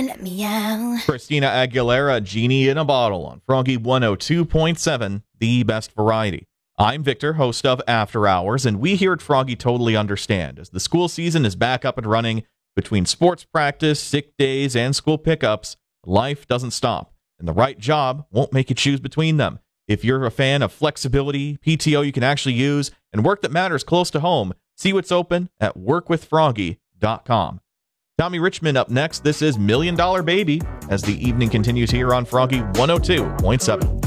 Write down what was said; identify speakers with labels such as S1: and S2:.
S1: let me out.
S2: Christina Aguilera, Genie in a Bottle on Froggy 102.7, the best variety. I'm Victor, host of After Hours, and we here at Froggy totally understand. As the school season is back up and running, between sports practice, sick days, and school pickups, life doesn't stop, and the right job won't make you choose between them. If you're a fan of flexibility, PTO you can actually use, and work that matters close to home, see what's open at workwithfroggy.com. Tommy Richmond up next. This is $1 Million Baby as the evening continues here on Froggy 102.7.